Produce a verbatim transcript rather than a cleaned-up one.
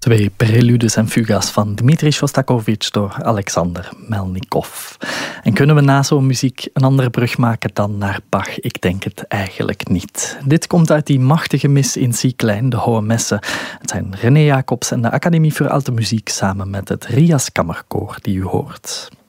Twee preludes en fuga's van Dmitri Shostakovich door Alexander Melnikov. En kunnen we na zo'n muziek een andere brug maken dan naar Bach? Ik denk het eigenlijk niet. Dit komt uit die machtige mis in C-klein, de Hohe Messe. Het zijn René Jacobs en de Academie voor Alte Muziek samen met het Rias Kammerkoor die u hoort.